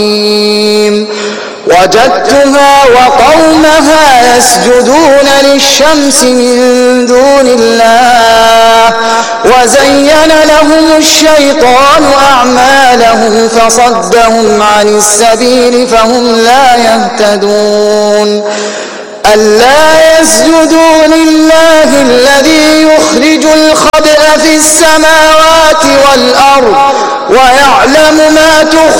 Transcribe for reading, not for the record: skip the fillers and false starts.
وجدتها وقومها يسجدون للشمس من دون الله وزين لهم الشيطان أعمالهم فصدهم عن السبيل فهم لا يهتدون ألا يسجدوا لله الذي يخرج الخبأ في السماوات والأرض ويعلم ما تخفون